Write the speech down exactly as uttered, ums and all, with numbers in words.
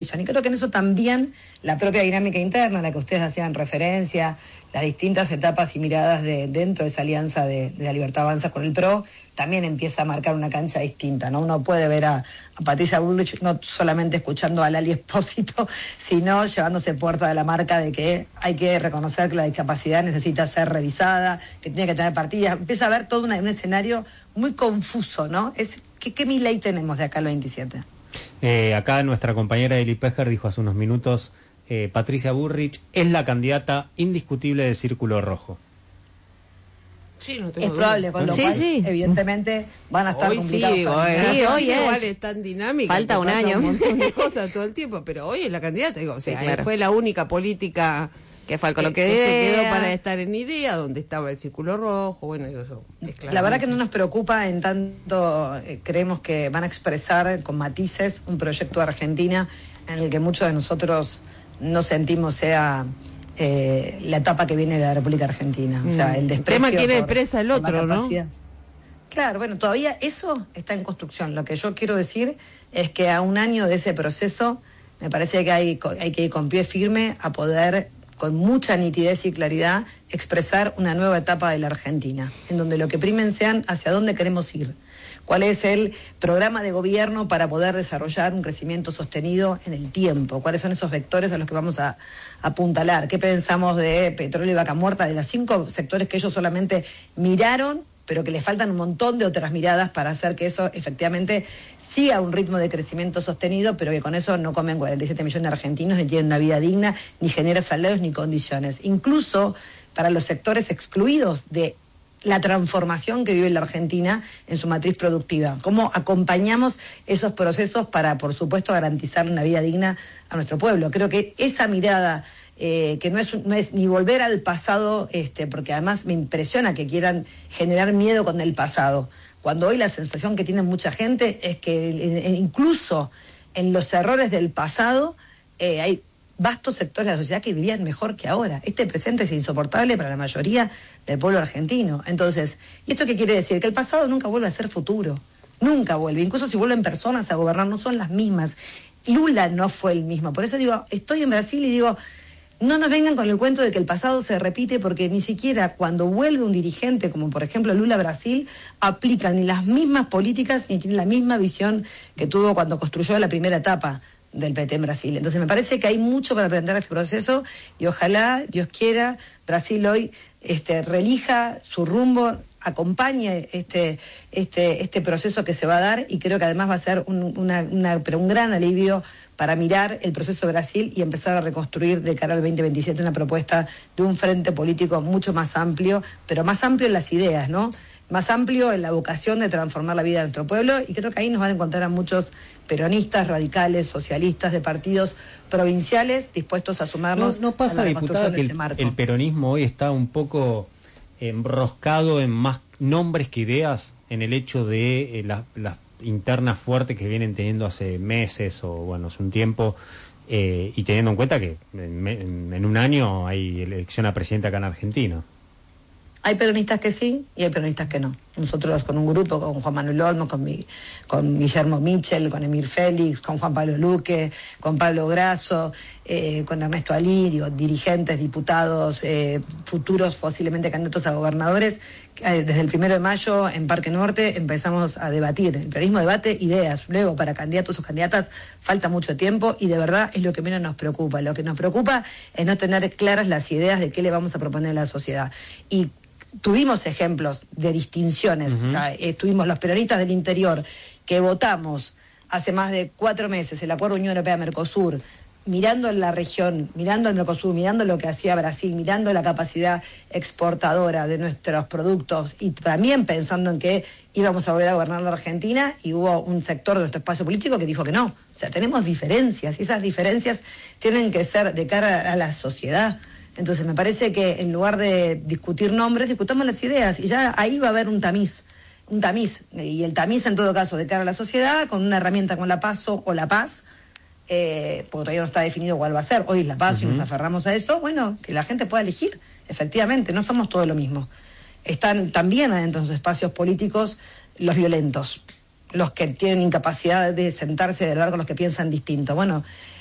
Y creo que en eso también la propia dinámica interna a la que ustedes hacían referencia, las distintas etapas y miradas de dentro de esa alianza de, de la Libertad Avanza con el P R O, también empieza a marcar una cancha distinta, ¿no? Uno puede ver a, a Patricia Bullrich no solamente escuchando a Lali Espósito, sino llevándose puerta de la marca de que hay que reconocer que la discapacidad necesita ser revisada, que tiene que tener partidas. Empieza a ver todo una, un escenario muy confuso, ¿no? Es, ¿qué, qué Milei tenemos de acá al veintisiete? Eh, acá nuestra compañera Eli Pejer dijo hace unos minutos, eh, Patricia Bullrich es la candidata indiscutible de Círculo Rojo. Sí, no tengo es probable, con lo sí, cual, sí. evidentemente, van a estar hoy complicados. Sí, digo, para eh, sí, hoy igual es. es tan dinámica. Falta un año. Un montón de cosas todo el tiempo, pero hoy es la candidata. Digo, o sea, Sí, claro. fue la única política que fue al coloquio que, de que se idea. quedó para estar en idea, donde estaba el Círculo Rojo. Bueno, eso es La verdad que no nos preocupa en tanto eh, creemos que van a expresar con matices un proyecto de Argentina en el que muchos de nosotros no sentimos sea eh, la etapa que viene de la República Argentina. O sea, el desprecio. El tema quién por- expresa el por la otro, ¿no? capacidad. Claro, bueno, todavía eso está en construcción. Lo que yo quiero decir es que a un año de ese proceso me parece que hay, hay que ir con pie firme a poder, con mucha nitidez y claridad, expresar una nueva etapa de la Argentina, en donde lo que primen sean hacia dónde queremos ir, cuál es el programa de gobierno para poder desarrollar un crecimiento sostenido en el tiempo, cuáles son esos vectores a los que vamos a, a apuntalar, qué pensamos de petróleo y vaca muerta, de los cinco sectores que ellos solamente miraron, pero que les faltan un montón de otras miradas para hacer que eso efectivamente siga un ritmo de crecimiento sostenido, pero que con eso no comen cuarenta y siete millones de argentinos, ni tienen una vida digna, ni genera salarios ni condiciones. Incluso para los sectores excluidos de la transformación que vive la Argentina en su matriz productiva. Cómo acompañamos esos procesos para, por supuesto, garantizar una vida digna a nuestro pueblo. Creo que esa mirada... Eh, que no es, no es ni volver al pasado, este, porque además me impresiona que quieran generar miedo con el pasado, cuando hoy la sensación que tiene mucha gente es que eh, incluso en los errores del pasado eh, hay vastos sectores de la sociedad que vivían mejor que ahora. Este presente es insoportable para la mayoría del pueblo argentino. Entonces, ¿y esto qué quiere decir? Que el pasado nunca vuelve a ser futuro, nunca vuelve, incluso si vuelven personas a gobernar no son las mismas. Lula no fue el mismo, por eso digo, estoy en Brasil y digo, no nos vengan con el cuento de que el pasado se repite, porque ni siquiera cuando vuelve un dirigente, como por ejemplo Lula a Brasil, aplica ni las mismas políticas ni tiene la misma visión que tuvo cuando construyó la primera etapa del P T en Brasil. Entonces me parece que hay mucho para aprender de este proceso y ojalá, Dios quiera, Brasil hoy este, relija su rumbo, acompañe este, este, este proceso que se va a dar, y creo que además va a ser un, una, una, pero un gran alivio para mirar el proceso de Brasil y empezar a reconstruir de cara al veinte veintisiete una propuesta de un frente político mucho más amplio, pero más amplio en las ideas, ¿no? Más amplio en la vocación de transformar la vida de nuestro pueblo, y creo que ahí nos van a encontrar a muchos peronistas, radicales, socialistas, de partidos provinciales dispuestos a sumarnos. No, no pasa, a la diputada, reconstrucción que de el, ese marco. el peronismo hoy está un poco enroscado en más nombres que ideas, en el hecho de eh, las la internas fuertes que vienen teniendo hace meses o bueno, hace un tiempo, eh, y teniendo en cuenta que en, en, en un año hay elección a presidente acá en Argentina. Hay peronistas que sí y hay peronistas que no. Nosotros con un grupo, con Juan Manuel Olmos, con, mi, con Guillermo Michel, con Emir Félix, con Juan Pablo Luque, con Pablo Grasso, eh, con Ernesto Alí, digo, dirigentes, diputados, eh, futuros posiblemente candidatos a gobernadores. Eh, desde el primero de mayo en Parque Norte empezamos a debatir. El peronismo debate ideas. Luego, para candidatos o candidatas falta mucho tiempo y de verdad es lo que menos nos preocupa. Lo que nos preocupa es no tener claras las ideas de qué le vamos a proponer a la sociedad. Y tuvimos ejemplos de distinciones, uh-huh. O sea, eh, tuvimos los peronistas del interior que votamos hace más de cuatro meses el acuerdo Unión Europea-Mercosur, mirando en la región, mirando el Mercosur, mirando lo que hacía Brasil, mirando la capacidad exportadora de nuestros productos y también pensando en que íbamos a volver a gobernar la Argentina, y hubo un sector de nuestro espacio político que dijo que no. O sea, tenemos diferencias y esas diferencias tienen que ser de cara a la sociedad. Entonces me parece que en lugar de discutir nombres, discutamos las ideas y ya ahí va a haber un tamiz, un tamiz, y el tamiz en todo caso de cara a la sociedad, con una herramienta como la PASO o la Paz, eh, porque todavía no está definido cuál va a ser, hoy es la Paz, uh-huh. Y nos aferramos a eso, bueno, que la gente pueda elegir, efectivamente, no somos todo lo mismo. Están también adentro de los espacios políticos los violentos, los que tienen incapacidad de sentarse y de hablar con los que piensan distinto. Bueno,